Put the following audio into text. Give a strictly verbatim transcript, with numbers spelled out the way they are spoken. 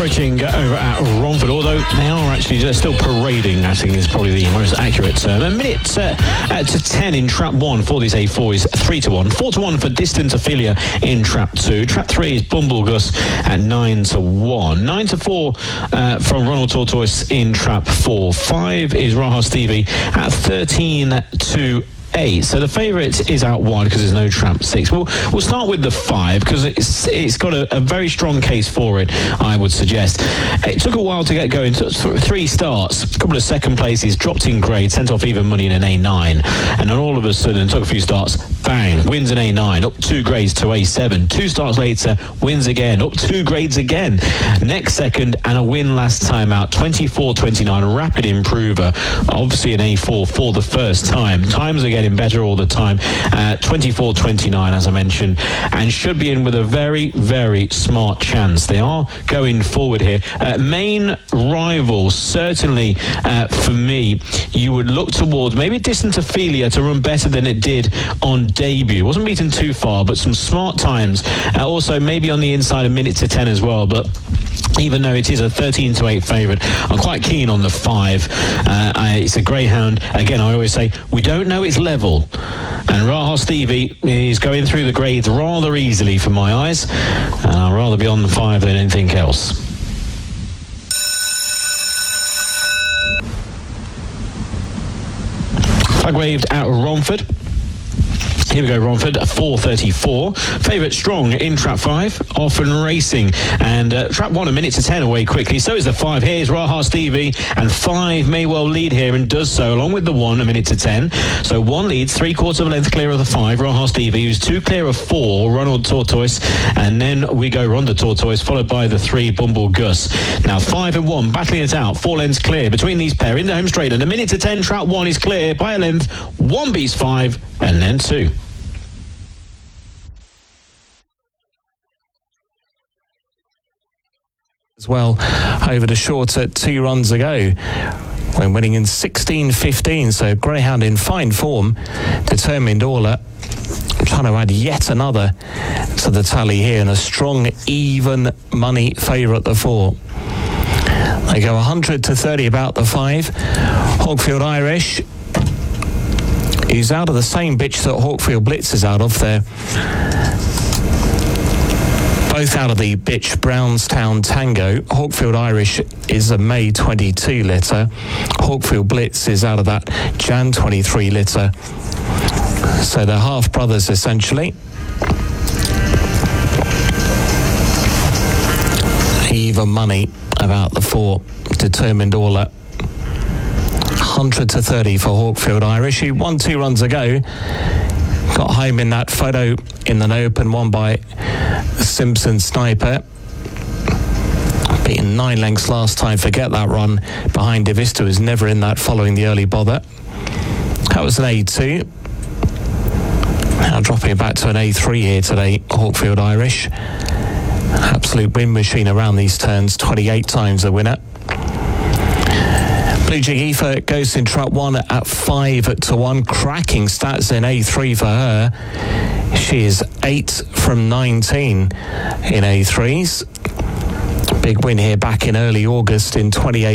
encouraging over at Romford, although they are actually they're still parading, I think is probably the most accurate term. A minute uh, uh, to ten in trap one for this A four is three to one. four to one for Distant Ophelia in trap two. Trap three is Bumblegus at nine to one. nine to four uh, from Ronald Tortoise in trap four. five is Raha Stevie at thirteen to eight. So the favourite is out wide because there's no trap six. We'll, we'll start with the five because it's it's got a, a very strong case for it, I would suggest. It took a while to get going. Took three starts, a couple of second places, dropped in grade, sent off even money in an A nine. And then all of a sudden, took a few starts, bang, wins an A nine, up two grades to A seven. Two starts later, wins again, up two grades again. Next second, and a win last time out, twenty-four twenty-nine, rapid improver. Obviously an A four for the first time. Times are getting better all the time. Uh, twenty-four twenty-nine, as I mentioned, and should be in with a very, very smart chance. They are going forward here. Uh, main rival, certainly uh, for me, you would look towards maybe Distant Ophelia to run better than it did on debut. Wasn't beaten too far, but some smart times. Uh, also, maybe on the inside a minute to ten as well, but even though it is a thirteen to eight favourite, I'm quite keen on the five. Uh, I, it's a greyhound. Again, I always say, we don't know its level. And Raha Stevie is going through the grades rather easily for my eyes. And I'd rather be on the five than anything else. Flag waved at Romford. Here we go, Romford, four thirty-four. Favourite strong in trap five, often racing. And uh, trap one, a minute to ten away quickly. So is the five. Here's Raha Stevie. And five may well lead here and does so, along with the one, a minute to ten. So one leads, three quarters of a length clear of the five, Raha Stevie, who's two clear of four, Ronald Tortoise. And then we go Ronda Tortoise, followed by the three, Bumble Gus. Now five and one, battling it out, four lengths clear between these pair in the home straight. And a minute to ten, trap one is clear by a length. One beats five, and then two. As well over the short at two runs ago when winning in sixteen fifteen. So greyhound in fine form. Determined Orla trying to add yet another to the tally here, and a strong even money favourite, the four. They go one hundred to thirty about the five. Hawkfield Irish, he's out of the same bitch that Hawkfield Blitz is out of there. Both out of the bitch Brownstown Tango. Hawkfield Irish is a May twenty-two litter. Hawkfield Blitz is out of that Jan twenty-three litter. So they're half brothers essentially. Even money about the four, Determined Orla. one hundred to thirty for Hawkfield Irish, who won two runs ago. Got home in that photo in an open, won by Simpson Sniper. Beaten nine lengths last time, forget that run. Behind Divista was never in that following the early bother. That was an A two. Now dropping it back to an A three here today, Hawkfield Irish. Absolute win machine around these turns, twenty-eight times the winner. Blue Jig Aoife goes in trap one at five to one. Cracking stats in A three for her. She is eight from nineteen in A threes. Big win here back in early August in twenty-eight.